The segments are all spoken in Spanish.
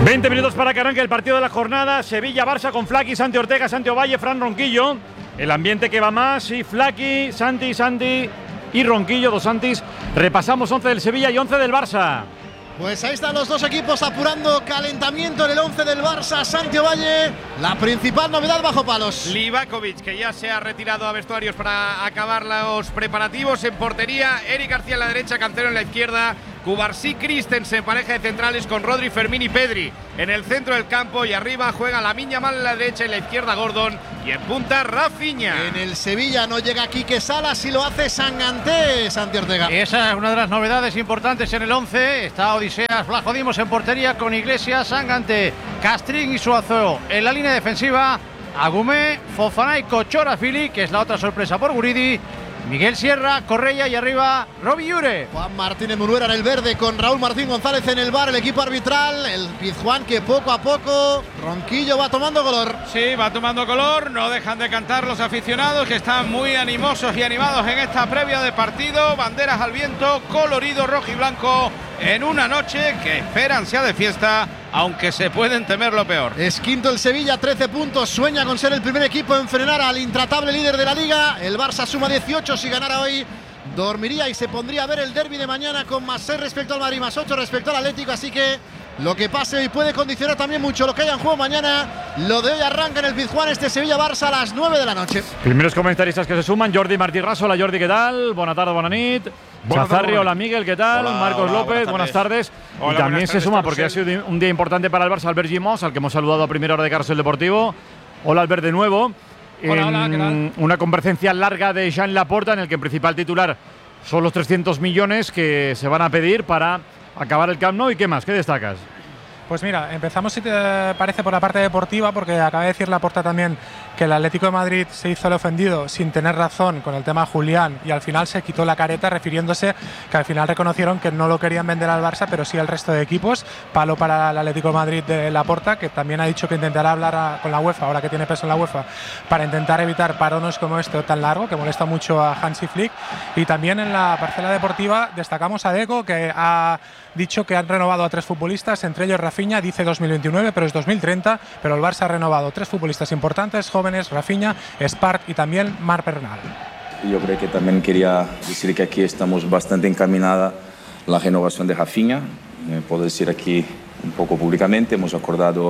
20 minutos para que arranque el partido de la jornada. Sevilla-Barça con Flaky, Santi Ortega, Santi Ovalle, Fran Ronquillo. El ambiente que va más, y Flaky, Santi y Ronquillo, dos Santis. Repasamos 11 del Sevilla y 11 del Barça. Pues ahí están los dos equipos apurando calentamiento en el 11 del Barça. Santi Ovalle, la principal novedad bajo palos. Livakovic, que ya se ha retirado a vestuarios para acabar los preparativos. En portería, Eric García en la derecha, Cancelo en la izquierda. Cubarsí, Christensen, pareja de centrales con Rodri, Fermín y Pedri en el centro del campo, y arriba juega Lamine Yamal en la derecha y en la izquierda Gordon, y en punta Rafinha. En el Sevilla no llega Quique Salas y lo hace Sanganté, Santi Ortega. Esa es una de las novedades importantes en el 11. Está Odiseas Vlachodimos en portería con Iglesias, Sanganté, Castrín y Suazo. En la línea defensiva, Agumé, Fofana y Kochorafili, que es la otra sorpresa por Guridi. Miguel Sierra, Correia y arriba Robi Llure. Juan Martínez Munuera en el verde con Raúl Martín González en el bar, el equipo arbitral. El Pizjuán que poco a poco Ronquillo va tomando color. Sí, va tomando color. No dejan de cantar los aficionados, que están muy animosos y animados en esta previa de partido. Banderas al viento, colorido rojo y blanco, en una noche que esperan sea de fiesta, aunque se pueden temer lo peor. Es quinto el Sevilla, 13 puntos. Sueña con ser el primer equipo en frenar al intratable líder de la Liga. El Barça suma 18. Si ganara hoy, dormiría y se pondría a ver el derbi de mañana con más 6 respecto al Madrid, más 8 respecto al Atlético. Así que lo que pase hoy puede condicionar también mucho lo que haya en juego mañana. Lo de hoy arranca en el Pizjuán, este Sevilla-Barça a las 9 de la noche. Primeros comentaristas que se suman: Jordi Martí Raso. Hola Jordi, ¿qué tal? Buenas tardes, buenas nit. Chazarri, hola Miguel, ¿qué tal? Hola, Marcos López, buenas tardes. Hola, y también buenas se tardes, suma, porque ha sido un día importante para el Barça, Albert Gimos, al que hemos saludado a primera hora de Carrusel Deportivo. Hola Albert, de nuevo. Hola, ¿qué tal? Una conversancia larga de Jean Laporta, en el que el principal titular son los 300 millones que se van a pedir para acabar el Camp Nou. ¿Y qué más? ¿Qué destacas? Pues mira, empezamos, si te parece, por la parte deportiva, porque acaba de decir Laporta también que el Atlético de Madrid se hizo el ofendido sin tener razón con el tema Julián, y al final se quitó la careta, refiriéndose que al final reconocieron que no lo querían vender al Barça, pero sí al resto de equipos. Palo para el Atlético de Madrid de Laporta, que también ha dicho que intentará hablar con la UEFA, ahora que tiene peso en la UEFA, para intentar evitar parones como este tan largo, que molesta mucho a Hansi Flick. Y también en la parcela deportiva destacamos a Deco, que ha dicho que han renovado a 3 futbolistas, entre ellos Rafinha, dice 2029, pero es 2030, pero el Barça ha renovado 3 futbolistas importantes, jóvenes: Rafinha, Spart y también Marc Bernal. Yo creo que también quería decir que aquí estamos bastante encaminada la renovación de Rafinha. Puedo decir aquí un poco públicamente, hemos acordado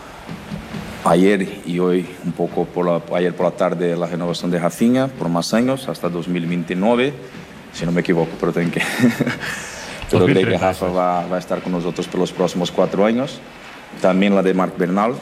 ayer y hoy un poco ayer por la tarde la renovación de Rafinha por más años, hasta 2029, si no me equivoco, pero tengo que... Pero creo que Rafa va a estar con nosotros por los próximos 4 años. También la de Marc Bernal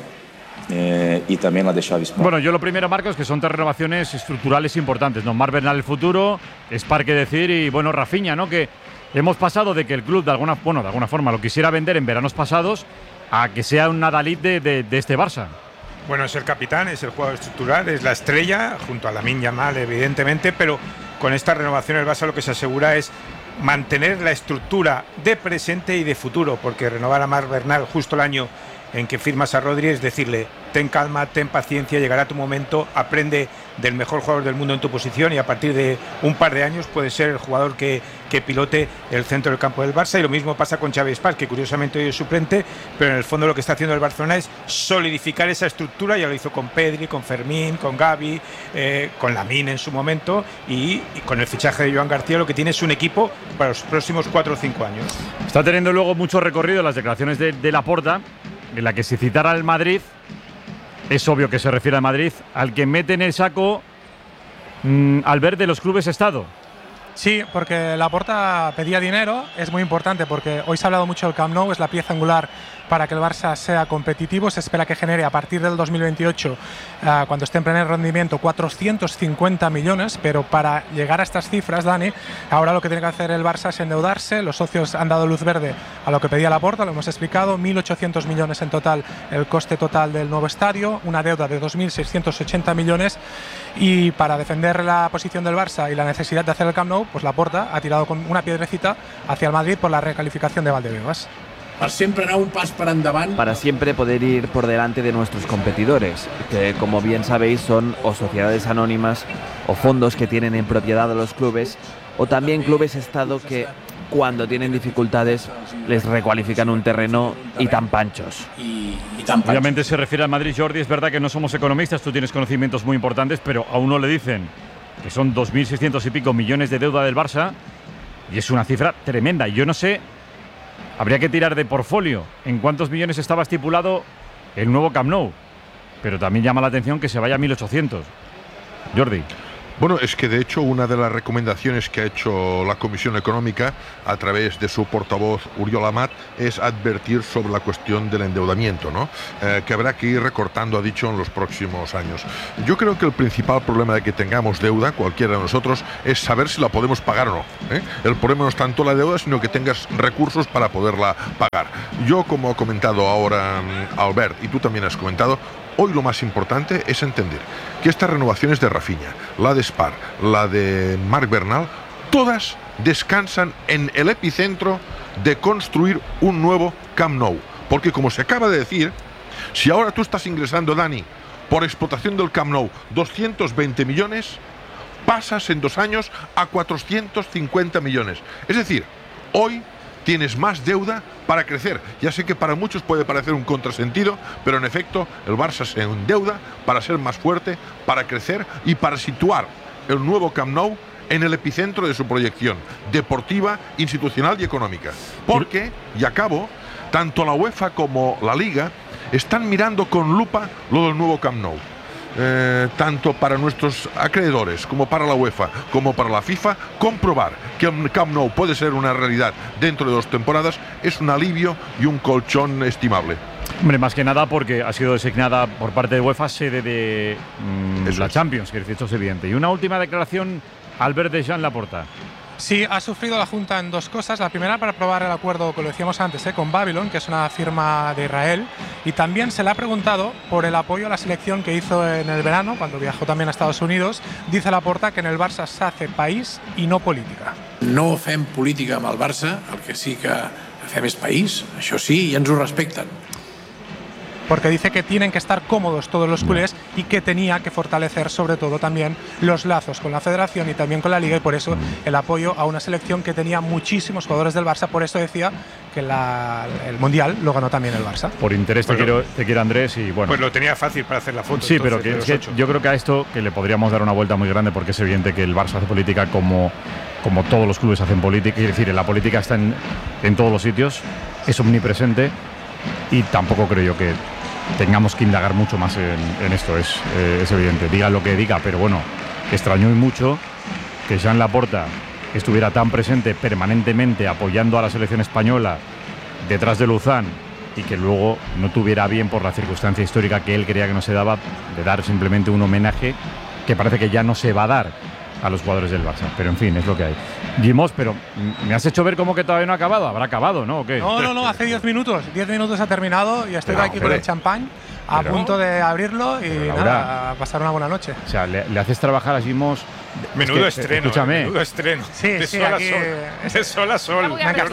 y también la de Xavi Smart. Bueno, yo lo primero, Marcos, que son 3 renovaciones estructurales importantes, ¿no? Marc Bernal el futuro, Spar, que decir, y bueno, Rafinha, ¿no? Que hemos pasado de que el club de alguna forma lo quisiera vender en veranos pasados a que sea un adalid de este Barça. Bueno, es el capitán, es el jugador estructural, es la estrella, junto a Lamine Yamal, evidentemente, pero con esta renovación el Barça lo que se asegura es mantener la estructura de presente y de futuro, porque renovar a Marc Bernal justo el año en que firmas a Rodri es decirle: ten calma, ten paciencia, llegará tu momento, aprende del mejor jugador del mundo en tu posición, y a partir de un par de años puede ser el jugador que pilote el centro del campo del Barça. Y lo mismo pasa con Xavi Spar, que curiosamente hoy es suplente, pero en el fondo lo que está haciendo el Barcelona es solidificar esa estructura. Ya lo hizo con Pedri, con Fermín, con Gavi, con Lamine en su momento, y con el fichaje de Joan García lo que tiene es un equipo para los próximos 4 o 5 años. Está teniendo luego mucho recorrido las declaraciones de Laporta, en la que si citara al Madrid, es obvio que se refiere al Madrid, al que mete en el saco al ver de los clubes Estado. Sí, porque Laporta pedía dinero, es muy importante porque hoy se ha hablado mucho del Camp Nou, es la pieza angular para que el Barça sea competitivo. Se espera que genere a partir del 2028, cuando esté en pleno rendimiento, 450 millones, pero para llegar a estas cifras, Dani, ahora lo que tiene que hacer el Barça es endeudarse. Los socios han dado luz verde a lo que pedía Laporta, lo hemos explicado, 1.800 millones en total el coste total del nuevo estadio, una deuda de 2.680 millones, y para defender la posición del Barça y la necesidad de hacer el Camp Nou, pues Laporta ha tirado con una piedrecita hacia el Madrid por la recalificación de Valdebebas. Para siempre anar un pas per endavant. Para siempre poder ir por delante de nuestros competidores, que como bien sabéis son o sociedades anónimas o fondos que tienen en propiedad a los clubes, o también clubes Estado que cuando tienen dificultades les recualifican un terreno y tan panchos. Obviamente se refiere al Madrid, Jordi. Es verdad que no somos economistas, tú tienes conocimientos muy importantes, pero a uno le dicen que son 2.600 y pico millones de deuda del Barça y es una cifra tremenda. Yo no sé, habría que tirar de portfolio en cuántos millones estaba estipulado el nuevo Camp Nou, pero también llama la atención que se vaya a 1.800. Jordi. Bueno, es que de hecho una de las recomendaciones que ha hecho la Comisión Económica a través de su portavoz Oriol Amat es advertir sobre la cuestión del endeudamiento, ¿no? Que habrá que ir recortando, ha dicho, en los próximos años. Yo creo que el principal problema de que tengamos deuda, cualquiera de nosotros, es saber si la podemos pagar o no, ¿eh? El problema no es tanto la deuda, sino que tengas recursos para poderla pagar. Yo, como ha comentado ahora Albert, y tú también has comentado, hoy lo más importante es entender que estas renovaciones de Rafinha, la de Spar, la de Marc Bernal, todas descansan en el epicentro de construir un nuevo Camp Nou. Porque como se acaba de decir, si ahora tú estás ingresando, Dani, por explotación del Camp Nou 220 millones, pasas en 2 años a 450 millones. Es decir, hoy tienes más deuda para crecer. Ya sé que para muchos puede parecer un contrasentido, pero en efecto el Barça se endeuda para ser más fuerte, para crecer y para situar el nuevo Camp Nou en el epicentro de su proyección deportiva, institucional y económica. Porque, y acabo, tanto la UEFA como la Liga están mirando con lupa lo del nuevo Camp Nou. Tanto para nuestros acreedores como para la UEFA como para la FIFA, comprobar que el Camp Nou puede ser una realidad dentro de 2 temporadas es un alivio y un colchón estimable. Hombre, más que nada porque ha sido designada por parte de UEFA sede de la Champions, que esto es evidente. Y una última declaración, Albert de Jean Laporta. Sí, ha sufrido la Junta en 2 cosas. La primera, para aprobar el acuerdo, que lo decíamos antes, con Babylon, que es una firma de Israel. Y también se le ha preguntado por el apoyo a la selección que hizo en el verano, cuando viajó también a Estados Unidos. Dice Laporta que en el Barça se hace país y no política. No fem política amb el Barça, el que sí que fem és país, això sí, i ens ho respecten. Porque dice que tienen que estar cómodos todos los culés y que tenía que fortalecer sobre todo también los lazos con la federación y también con la liga, y por eso el apoyo a una selección que tenía muchísimos jugadores del Barça. Por eso decía que el Mundial lo ganó también el Barça. Por interés te quiero Andrés, y bueno. Pues lo tenía fácil para hacer la foto. Sí, entonces, pero que yo creo que a esto que le podríamos dar una vuelta muy grande, porque es evidente que el Barça hace política como todos los clubes hacen política, es decir, la política está en todos los sitios, es omnipresente, y tampoco creo yo que tengamos que indagar mucho más en esto, es evidente, diga lo que diga, pero bueno, extrañó y mucho que Jean Laporta estuviera tan presente permanentemente apoyando a la selección española detrás de Luzán, y que luego no tuviera bien, por la circunstancia histórica que él creía que no se daba, de dar simplemente un homenaje que parece que ya no se va a dar a los jugadores del Barça. Pero en fin, es lo que hay. Jimos, pero me has hecho ver como que todavía no ha acabado. ¿Habrá acabado, no? ¿O qué? No, hace 10 minutos. 10 minutos ha terminado y estoy aquí con el champán a punto de abrirlo y nada, a pasar una buena noche. O sea, le haces trabajar a Jimos. Menudo estreno. Escúchame. Menudo estreno. Sí, de sí, sol aquí. De sol a sol.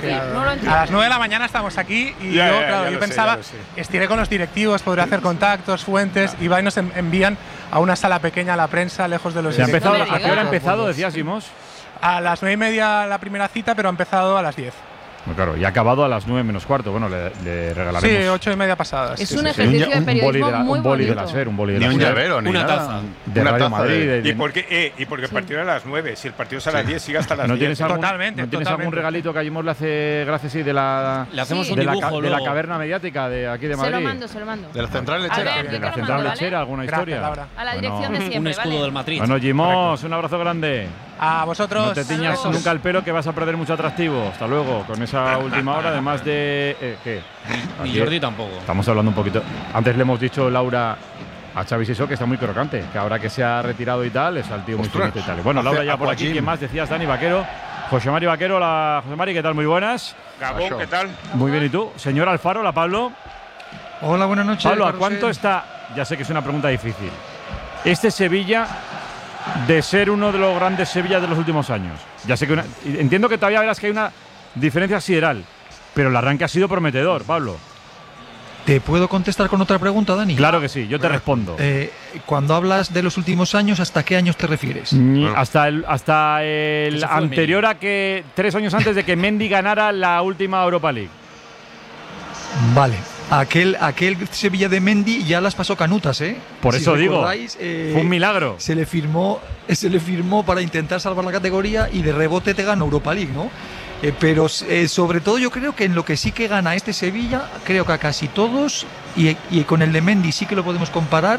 A las 9 de la mañana estamos aquí y yo pensaba, estiré con los directivos, podré hacer contactos, fuentes, y va y nos envían a una sala pequeña a la prensa, lejos de los directivos. ¿A qué hora ha empezado, decías, Jimos? A las 9:30 la primera cita, pero ha empezado a las 10. Bueno, claro, y ha acabado a las 9 menos cuarto. Bueno, le regalaremos. Sí, 8:30 pasadas. Es un ejercicio de periodismo muy bonito. Un boli de la SER, un boli de la SER. Ni un llavero, ni una nada. taza. De Radio Madrid. ¿Y por qué el partido era a las 9? Si el partido es a las 10, sigue hasta las 10. ¿No tienes algún regalito que a Jimos le hace gracias le hacemos un dibujo de la caverna mediática de aquí de Madrid? Se lo mando. De la central lechera. De la central lechera, ¿alguna historia? A la dirección de siempre, un escudo del Madrid. Bueno, Jimos, un abrazo grande. A vosotros. No te tiñas nunca el pelo, que vas a perder mucho atractivo. Hasta luego, con esa última hora, además de… ¿qué? Ni Jordi tampoco. Estamos hablando un poquito… Antes le hemos dicho, Laura, a Xavi Sisó, que está muy crocante, que ahora que se ha retirado y tal, es al tío muy finito y tal. Bueno, Laura ya por aquí. ¿Quién más? Decías, Dani Vaquero. José Mari Vaquero. Hola, José Mari, ¿qué tal? Muy buenas. Gabón, ¿qué tal? Muy bien, ¿y tú? Señor Alfaro, hola, Pablo. Hola, buenas noches. Pablo, ¿a cuánto está? Ya sé que es una pregunta difícil. Este Sevilla de ser uno de los grandes Sevillas de los últimos años. Ya sé que entiendo que todavía verás que hay una diferencia sideral, pero el arranque ha sido prometedor, Pablo. ¿Te puedo contestar con otra pregunta, Dani? Claro que sí, yo te respondo. Cuando hablas de los últimos años, ¿hasta qué años te refieres? Hasta el anterior a que 3 años antes de que Mendy ganara la última Europa League. Vale. Aquel Sevilla de Mendy ya las pasó canutas, ¿eh? Por eso digo, fue un milagro. Se le firmó para intentar salvar la categoría y de rebote te gana Europa League, ¿no? Pero sobre todo yo creo que en lo que sí que gana este Sevilla, creo que a casi todos, y con el de Mendy sí que lo podemos comparar,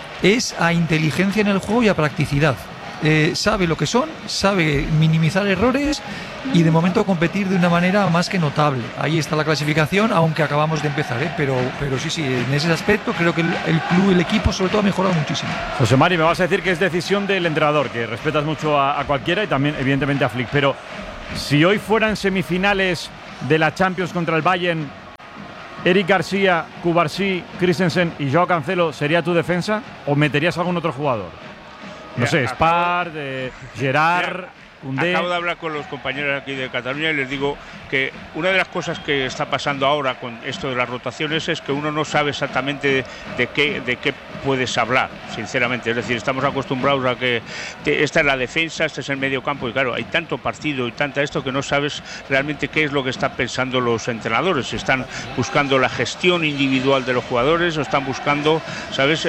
es a inteligencia en el juego y a practicidad. Sabe lo que son, sabe minimizar errores y de momento competir de una manera más que notable. Ahí está la clasificación, aunque acabamos de empezar, pero sí, en ese aspecto creo que el club, el equipo sobre todo ha mejorado muchísimo. José Mari, me vas a decir que es decisión del entrenador, que respetas mucho a cualquiera y también evidentemente a Flick, pero si hoy fueran semifinales de la Champions contra el Bayern, Eric García, Cubarsí, Christensen y Joao Cancelo, ¿sería tu defensa o meterías a algún otro jugador? No sé, Spar, Gerard, Koundé. Acabo de hablar con los compañeros aquí de Cataluña y les digo que una de las cosas que está pasando ahora con esto de las rotaciones es que uno no sabe exactamente de qué puedes hablar, sinceramente. Es decir, estamos acostumbrados a que esta es la defensa, este es el medio campo y claro, hay tanto partido y tanta esto que no sabes realmente qué es lo que están pensando los entrenadores. Están buscando la gestión individual de los jugadores o están buscando, ¿sabes?,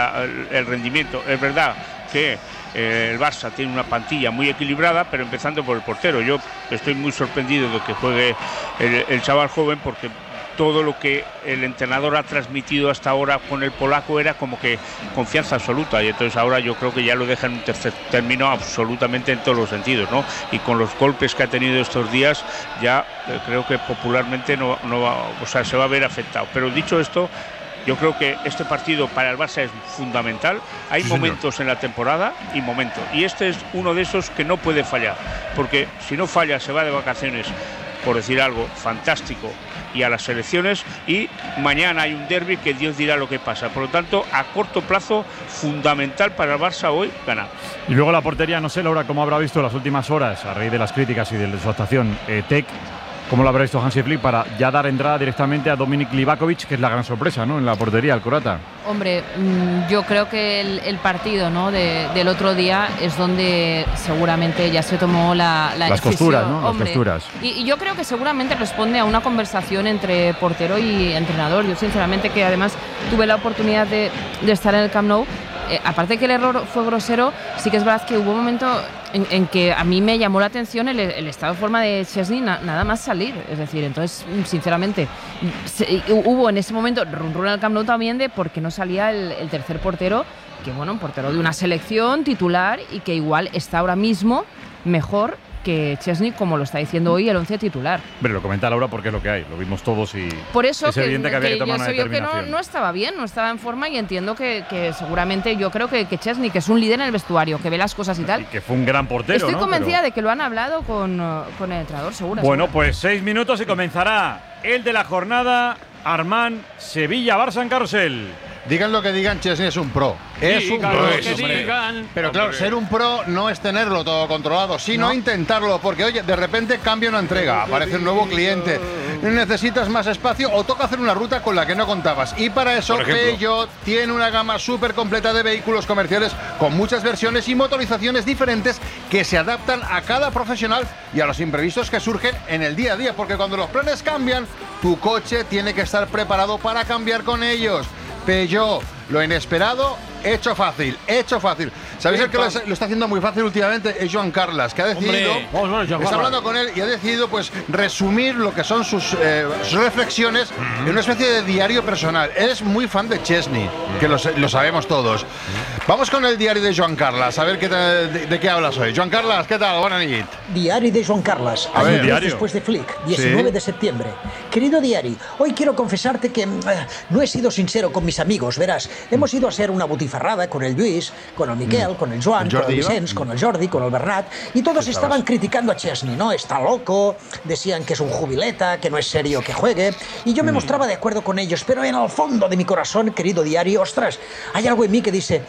el rendimiento. Es verdad que el Barça tiene una plantilla muy equilibrada, pero empezando por el portero. Yo estoy muy sorprendido de que juegue el chaval joven porque todo lo que el entrenador ha transmitido hasta ahora con el polaco era como que confianza absoluta y entonces ahora yo creo que ya lo deja en un tercer término absolutamente en todos los sentidos, ¿no? Y con los golpes que ha tenido estos días ya creo que popularmente no va, o sea, se va a ver afectado. Pero dicho esto, yo creo que este partido para el Barça es fundamental. Hay momentos en la temporada y momentos. Y este es uno de esos que no puede fallar. Porque si no falla, se va de vacaciones, por decir algo, fantástico, y a las selecciones. Y mañana hay un derbi que Dios dirá lo que pasa. Por lo tanto, a corto plazo, fundamental para el Barça hoy ganar. Y luego la portería, no sé, Laura, cómo habrá visto las últimas horas, a raíz de las críticas y de su actuación, Tec. ¿Cómo lo habrá visto Hansi Flick para ya dar entrada directamente a Dominik Livakovic, que es la gran sorpresa, ¿no?, en la portería, el croata? Hombre, yo creo que el partido, ¿no?, del otro día es donde seguramente ya se tomó la las decisión. Costuras, ¿no? Hombre, las costuras. Y yo creo que seguramente responde a una conversación entre portero y entrenador. Yo sinceramente, que además tuve la oportunidad de estar en el Camp Nou, aparte que el error fue grosero, sí que es verdad que hubo un momento en que a mí me llamó la atención el estado de forma de Szczęsny nada más salir. Es decir, entonces, sinceramente, hubo en ese momento run en el Camp Nou también de por qué no salía el tercer portero, que bueno, un portero de una selección titular y que igual está ahora mismo mejor que Szczęsny, como lo está diciendo hoy el 11 titular. Pero lo comenta Laura porque es lo que hay, lo vimos todos y por eso es evidente que había que tomar una yo que determinación. no estaba bien, no estaba en forma y entiendo que seguramente, yo creo que Szczęsny, que es un líder en el vestuario, que ve las cosas y tal. Y que fue un gran portero, estoy ¿no? convencida de que lo han hablado con el entrenador, seguro. Bueno, pues 6 minutos y comenzará el de la jornada, Armand, Sevilla-Barça en Carrusel. Digan lo que digan, Szczęsny es un pro. Es un pro. Pero claro, ser un pro no es tenerlo todo controlado, sino intentarlo, porque oye, de repente cambia una entrega, aparece un nuevo cliente, necesitas más espacio o toca hacer una ruta con la que no contabas. Y para eso Peugeot tiene una gama súper completa de vehículos comerciales con muchas versiones y motorizaciones diferentes que se adaptan a cada profesional y a los imprevistos que surgen en el día a día, porque cuando los planes cambian, tu coche tiene que estar preparado para cambiar con ellos. Peugeot, lo inesperado, hecho fácil, hecho fácil. ¿Sabéis el que lo está haciendo muy fácil últimamente? Es Joan Carles, que ha decidido, está hablando con él y ha decidido pues resumir lo que son sus reflexiones en una especie de diario personal. Él es muy fan de Szczęsny, que lo sabemos todos. Vamos con el diario de Joan Carles, a ver de qué hablas hoy. Joan Carles, ¿qué tal? Buenas noches. Diario de Joan Carles, años después de Flick, 19 de septiembre. Querido diario, hoy quiero confesarte que no he sido sincero con mis amigos, verás. Hemos ido a hacer una butifarrada con el Lluís, con el Miquel, con el Joan, con el Vicenç, con el Jordi, con el Bernat, y todos estaban criticando a Szczęsny, ¿no? Está loco, decían que es un jubileta, que no es serio que juegue, y yo me mostraba de acuerdo con ellos, pero en el fondo de mi corazón, querido diario, ostras, hay algo en mí que dice: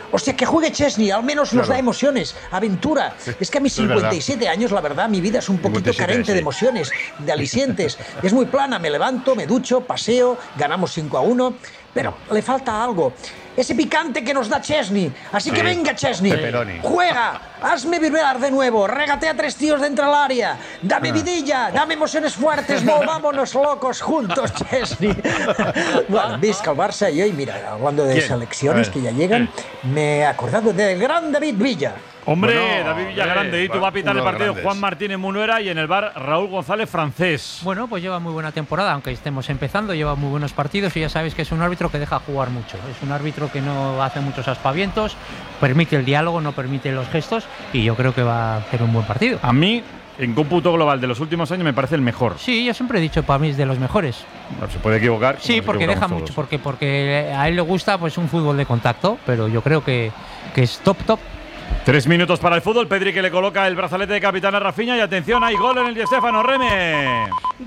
Hostia, que juegue Chesney, al menos nos da emociones, aventura. Es que a mis 57 años, la verdad, mi vida es un poquito carente de emociones, de alicientes. Es muy plana, me levanto, me ducho, paseo, ganamos 5-1, pero le falta algo. Ese picante que nos da Chesney. Así que venga, Chesney. Juega, hazme vibrar de nuevo, regatea 3 tíos dentro del área. Dame vidilla, dame emociones fuertes, volvámonos locos juntos, Chesney. Bueno, visca el Barça y hoy, mira, hablando de selecciones que ya llegan, me he acordado del gran David Villa. Hombre, David Villagrande, y tú vas a pitar el partido Juan Martínez Munuera y en el bar Raúl González Francés. Bueno, pues lleva muy buena temporada, aunque estemos empezando, lleva muy buenos partidos y ya sabéis que es un árbitro que deja jugar mucho. Es un árbitro que no hace muchos aspavientos, permite el diálogo, no permite los gestos y yo creo que va a hacer un buen partido. A mí, en cómputo global de los últimos años, me parece el mejor. Sí, yo siempre he dicho, para mí es de los mejores. Bueno, se puede equivocar. Sí, porque deja mucho, porque a él le gusta pues un fútbol de contacto, pero yo creo que es top. 3 minutos para el fútbol. Pedri que le coloca el brazalete de capitán a Rafinha y atención, hay gol en el Di Stéfano. Reme.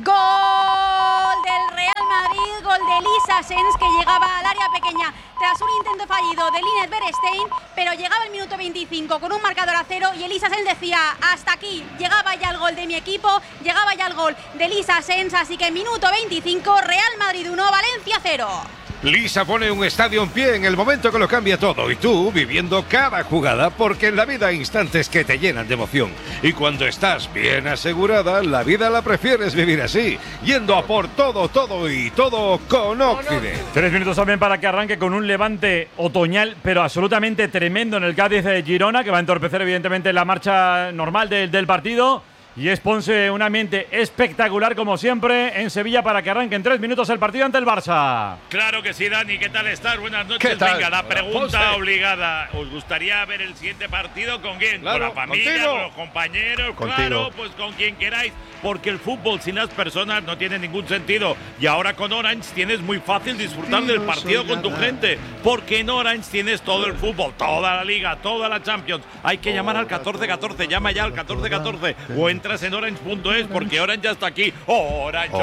Gol del Real Madrid, gol de Elisa Sens, que llegaba al área pequeña tras un intento fallido de Linus Berestein, pero llegaba el minuto 25 con un marcador a 0 y Elisa Sens decía, hasta aquí, llegaba ya el gol de mi equipo, llegaba ya el gol de Elisa Sens, así que minuto 25, Real Madrid 1, Valencia 0. Lisa pone un estadio en pie en el momento que lo cambia todo y tú viviendo cada jugada, porque en la vida hay instantes que te llenan de emoción y cuando estás bien asegurada, la vida la prefieres vivir así, yendo a por todo con Occident. 3 minutos también para que arranque con un levante otoñal pero absolutamente tremendo en el Cádiz de Girona, que va a entorpecer evidentemente la marcha normal del partido. Y es Ponce un ambiente espectacular como siempre en Sevilla para que arranque en 3 minutos el partido ante el Barça. Claro que sí, Dani, ¿qué tal estás? Buenas noches. Venga, la pregunta obligada. ¿Os gustaría ver el siguiente partido con quién? Claro, ¿con la familia, contigo. con los compañeros? Contigo. Claro, pues con quien queráis. Porque el fútbol sin las personas no tiene ningún sentido. Y ahora con Orange tienes muy fácil disfrutar del partido con tu gente. Porque en Orange tienes todo el fútbol, toda la Liga, toda la Champions. Hay que llamar al 1414, llama ya al 1414 o entras en orange.es porque Orange ya está aquí. Orange.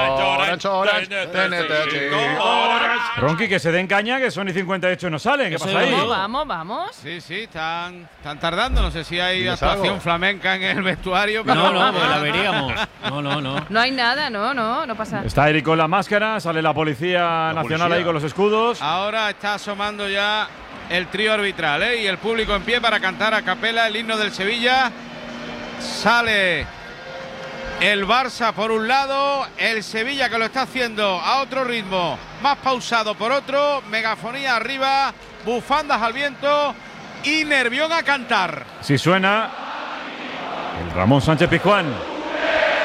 Ronqui, que se den caña, que son y 58 no salen. ¿Qué pasa ahí? Vamos. Sí, están tardando. No sé si hay actuación flamenca en el vestuario. No, pues la veríamos. No. No hay nada, no pasa. Está Eric con la máscara, sale la Policía Nacional ahí con los escudos. Ahora está asomando ya el trío arbitral, y el público en pie para cantar a capela el himno del Sevilla. Sale el Barça por un lado, el Sevilla que lo está haciendo a otro ritmo, más pausado por otro, megafonía arriba, bufandas al viento y Nervión a cantar. Si suena el Ramón Sánchez Pizjuán.